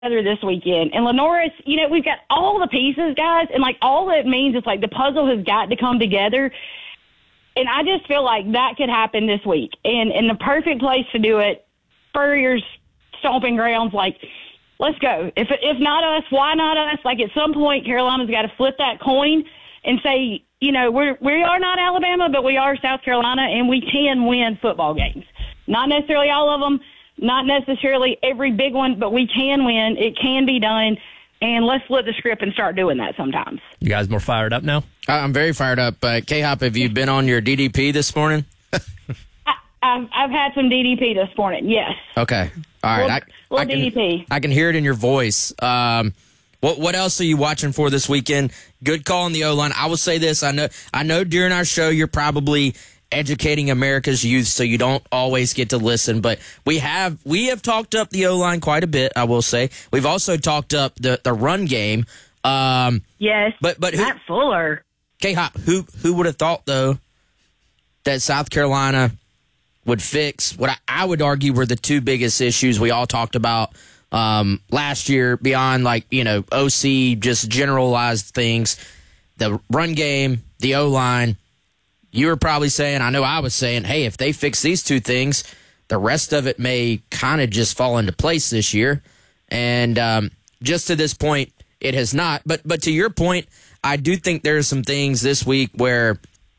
together this weekend. And Lenore's, we've got all the pieces, guys, and like all it means is like the puzzle has got to come together. And I just feel like that could happen this week. And in the perfect place to do it, Spurrier's stomping grounds, like, let's go. If not us, why not us? Like at some point, Carolina's got to flip that coin and say, we are not Alabama, but we are South Carolina, and we can win football games. Not necessarily all of them, not necessarily every big one, but we can win. It can be done, and let's flip the script and start doing that sometimes. You guys more fired up now? I'm very fired up. K-Hop, have you been on your DDP this morning? I've had some DDP this morning, yes. Okay. All right. DDP. I can hear it in your voice. What else are you watching for this weekend? Good call on the O-line. I will say this. I know during our show you're probably educating America's youth, so you don't always get to listen. But we have talked up the O-line quite a bit, I will say. We've also talked up the run game. Yes, but Matt Fuller. K-Hop, who would have thought, though, that South Carolina would fix what I would argue were the two biggest issues we all talked about last year beyond OC, just generalized things, the run game, the O-line. You were probably saying, I know I was saying, hey, if they fix these two things, the rest of it may kind of just fall into place this year. And just to this point, it has not. But to your point, I do think there are some things this week where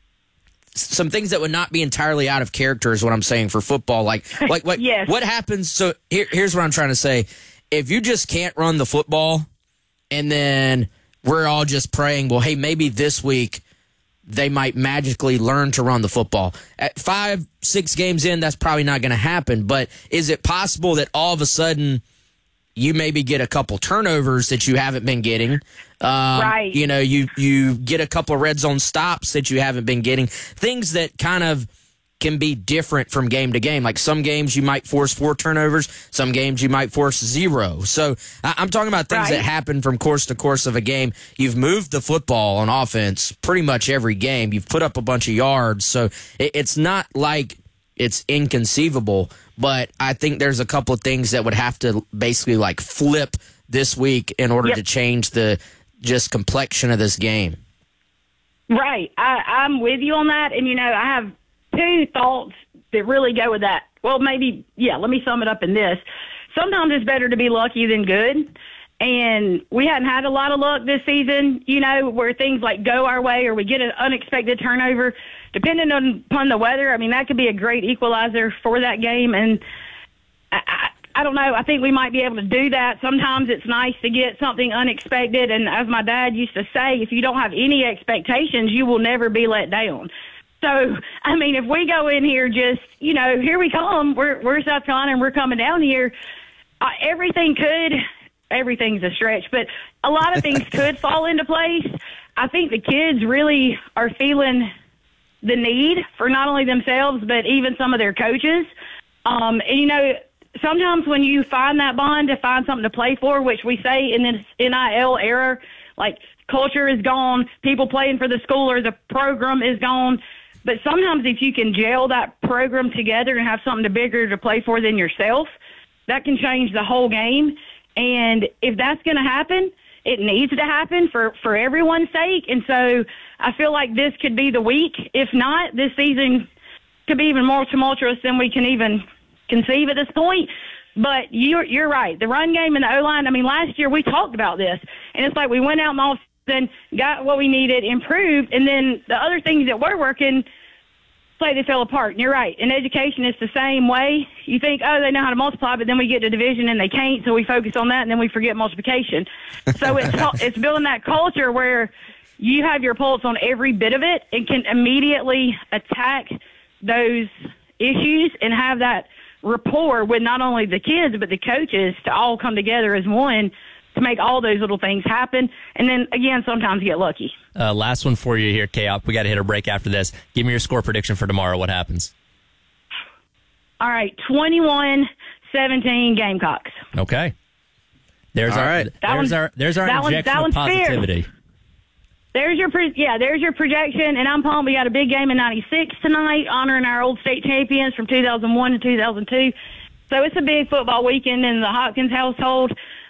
some things that would not be entirely out of character is what I'm saying for football. Like what yes. What happens? So here's what I'm trying to say. If you just can't run the football and then we're all just praying, well, hey, maybe this week they might magically learn to run the football. At 5-6 games in, that's probably not going to happen. But is it possible that all of a sudden you maybe get a couple turnovers that you haven't been getting? Right. You get a couple of red zone stops that you haven't been getting. Things that kind of can be different from game to game. Like some games you might force 4 turnovers, some games you might force 0. So I'm talking about things that happen from course to course of a game. You've moved the football on offense pretty much every game. You've put up a bunch of yards. So it's not like it's inconceivable, but I think there's a couple of things that would have to basically flip this week in order to change the just complexion of this game. Right. I'm with you on that. And, I have 2 thoughts that really go with that. Well, maybe, let me sum it up in this. Sometimes it's better to be lucky than good. And we hadn't had a lot of luck this season, where things go our way or we get an unexpected turnover. Depending upon the weather, I mean, that could be a great equalizer for that game. And I don't know. I think we might be able to do that. Sometimes it's nice to get something unexpected. And as my dad used to say, if you don't have any expectations, you will never be let down. So, I mean, if we go in here just, here we come, we're South Carolina and we're coming down here, everything's a stretch, but a lot of things could fall into place. I think the kids really are feeling the need for not only themselves, but even some of their coaches. And, sometimes when you find that bond to find something to play for, which we say in this NIL era, culture is gone, people playing for the school or the program is gone. But sometimes if you can gel that program together and have something bigger to play for than yourself, that can change the whole game. And if that's going to happen, it needs to happen for everyone's sake. And so I feel like this could be the week. If not, this season could be even more tumultuous than we can even conceive at this point. But you're right. The run game and the O-line, I mean, last year we talked about this. And it's we went out and all then got what we needed, improved, and then the other things that were working, they fell apart. And you're right. In education, it's the same way. You think, they know how to multiply, but then we get to division and they can't, so we focus on that, and then we forget multiplication. So it's building that culture where you have your pulse on every bit of it and can immediately attack those issues and have that rapport with not only the kids but the coaches to all come together as one to make all those little things happen. And then, again, sometimes you get lucky. Last one for you here, K-Op. We got to hit a break after this. Give me your score prediction for tomorrow. What happens? All right, 21-17 Gamecocks. Okay. There's our injection of positivity. Fair. There's your projection, and I'm pumped. We got a big game in 96 tonight, honoring our old state champions from 2001 to 2002. So it's a big football weekend in the Hopkins household.